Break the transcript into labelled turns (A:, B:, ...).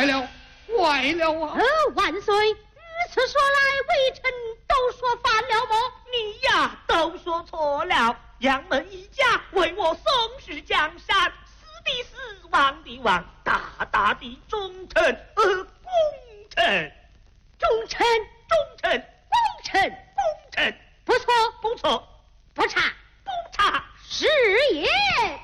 A: 坏了，坏了啊！
B: 万岁！如此说来，微臣都说反了么？
C: 你呀，都说错了。杨门一家为我宋氏江山，死的死，亡的亡，大大的忠臣，功臣，
B: 忠臣，
C: 忠臣，
B: 功臣，
C: 功臣，
B: 不错，
C: 不错，
B: 不差，
C: 不差，
B: 是也。